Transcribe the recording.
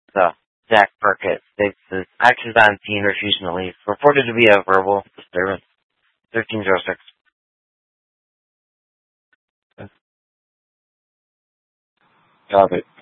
So, Zach Burkett states his actions on scene refusing to leave. Reported to be a verbal disturbance. 1306. Copy.